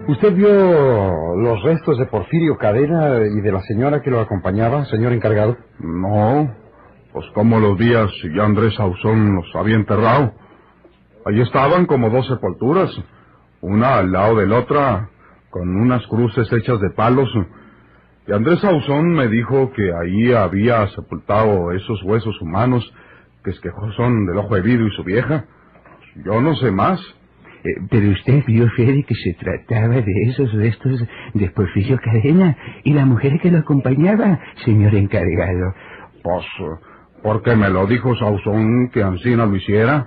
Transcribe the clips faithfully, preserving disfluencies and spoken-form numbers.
¿Usted vio los restos de Porfirio Cadena y de la señora que lo acompañaba, señor encargado? No, pues como los días ya Andrés Sauzón los había enterrado. Allí estaban como dos sepulturas, una al lado de la otra, con unas cruces hechas de palos. Y Andrés Sauzón me dijo que ahí había sepultado esos huesos humanos que es que son del Ojo de Vidrio y su vieja. Yo no sé más. Eh, pero usted vio, Fede, que se trataba de esos restos de Porfirio Cadena y la mujer que lo acompañaba, señor encargado. Pues, porque me lo dijo Sauzón que Ancina lo hiciera.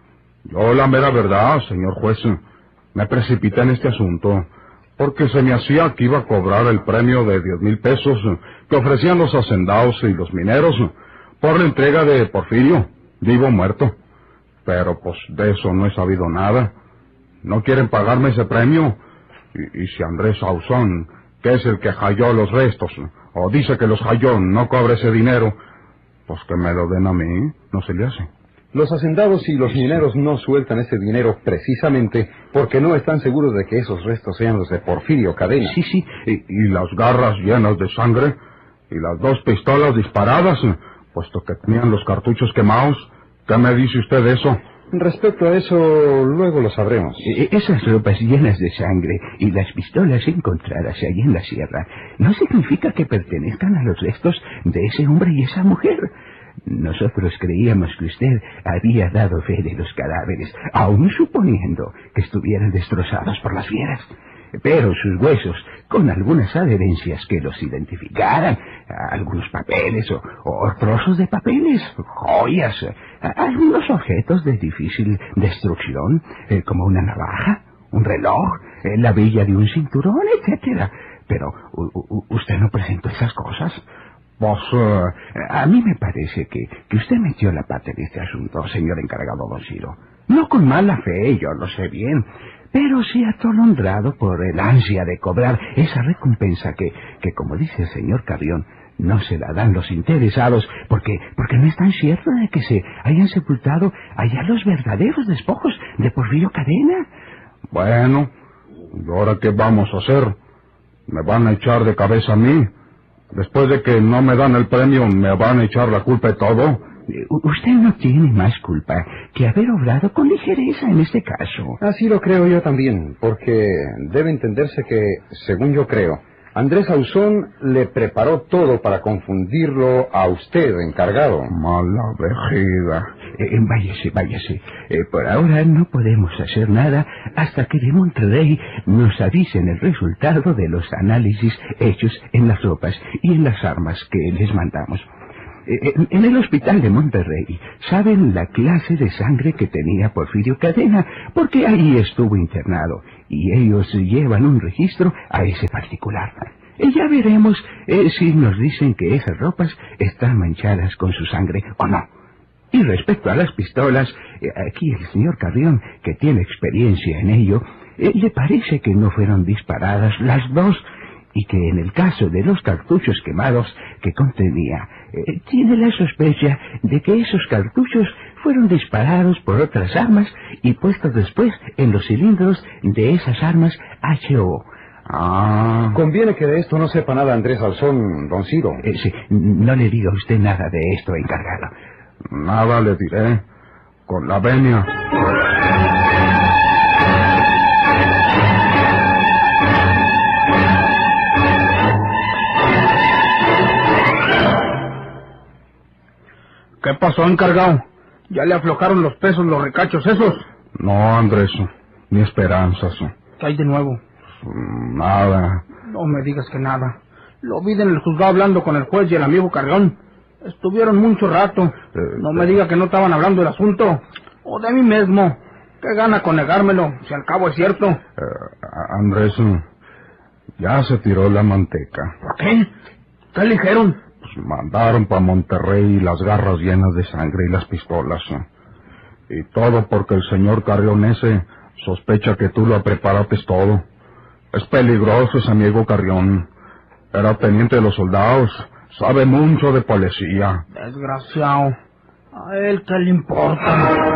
Yo, la mera verdad, señor juez, me precipité en este asunto, porque se me hacía que iba a cobrar el premio de diez mil pesos que ofrecían los hacendados y los mineros por la entrega de Porfirio, vivo o muerto. Pero, pues, de eso no he sabido nada. No quieren pagarme ese premio. Y, y si Andrés Sauzón, que es el que halló los restos, o dice que los halló, no cobra ese dinero, pues que me lo den a mí, no se le hace. Los hacendados y los mineros no sueltan ese dinero precisamente porque no están seguros de que esos restos sean los de Porfirio Cadena. Sí, sí. Y, y las garras llenas de sangre, y las dos pistolas disparadas, puesto que tenían los cartuchos quemados. ¿Qué me dice usted de eso? Respecto a eso, luego lo sabremos. Esas ropas llenas de sangre y las pistolas encontradas allí en la sierra no significa que pertenezcan a los restos de ese hombre y esa mujer. Nosotros creíamos que usted había dado fe de los cadáveres, aun suponiendo que estuvieran destrozados por las fieras. Pero sus huesos, con algunas adherencias que los identificaran, algunos papeles o, o trozos de papeles, joyas, algunos objetos de difícil destrucción, eh, como una navaja, un reloj, eh, la villa de un cinturón, etcétera. Pero u, u, usted no presentó esas cosas. Pues, uh, a mí me parece que, que usted metió la pata en este asunto, señor encargado don Ciro. No con mala fe, yo lo sé bien, pero sí atolondrado por el ansia de cobrar esa recompensa que, que como dice el señor Carrión, no se la dan los interesados, porque, porque no están ciertos de que se hayan sepultado allá los verdaderos despojos de Porfirio Cadena. Bueno, ¿y ahora qué vamos a hacer? ¿Me van a echar de cabeza a mí? Después de que no me dan el premio, ¿me van a echar la culpa de todo? Usted no tiene más culpa que haber obrado con ligereza en este caso. Así lo creo yo también, porque debe entenderse que, según yo creo, Andrés Sauzón le preparó todo para confundirlo a usted, encargado. Mala vejida. Eh, váyase, váyase. Eh, por ahora no podemos hacer nada hasta que de Monterrey nos avisen el resultado de los análisis hechos en las ropas y en las armas que les mandamos. En el hospital de Monterrey saben la clase de sangre que tenía Porfirio Cadena, porque ahí estuvo internado, y ellos llevan un registro a ese particular. Y ya veremos eh, si nos dicen que esas ropas están manchadas con su sangre o no. Y respecto a las pistolas, eh, aquí el señor Carrión, que tiene experiencia en ello, eh, le parece que no fueron disparadas las dos, y que en el caso de los cartuchos quemados que contenía, eh, tiene la sospecha de que esos cartuchos fueron disparados por otras armas y puestos después en los cilindros de esas armas H O. Ah. Conviene que de esto no sepa nada Andrés Sauzón, don Ciro. Eh, sí, no le diga usted nada de esto, encargado. Nada le diré. Con la venia. ¿Qué pasó, encargado? ¿Ya le aflojaron los pesos los recachos esos? No, Andrés, ni esperanzas. ¿Qué hay de nuevo? Nada. No me digas que nada. Lo vi en el juzgado hablando con el juez y el amigo Carrión. Estuvieron mucho rato. Eh, no me diga que no estaban hablando del asunto. O de mí mismo. ¿Qué gana con negármelo, si al cabo es cierto? Eh, Andrés, ya se tiró la manteca. ¿Por qué? ¿Qué le dijeron? Pues mandaron para Monterrey las garras llenas de sangre y las pistolas. Y todo porque el señor Carrión ese sospecha que tú lo preparaste todo. Es peligroso ese amigo Carrión. Era teniente de los soldados. Sabe mucho de policía. Desgraciado. ¿A él qué le importa?